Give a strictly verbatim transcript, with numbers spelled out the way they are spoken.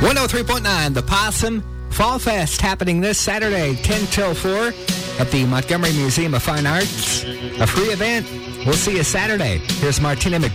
one oh three point nine, The Possum Fall Fest happening this Saturday, ten till four at the Montgomery Museum of Fine Arts. A free event. We'll see you Saturday. Here's Martina McBride.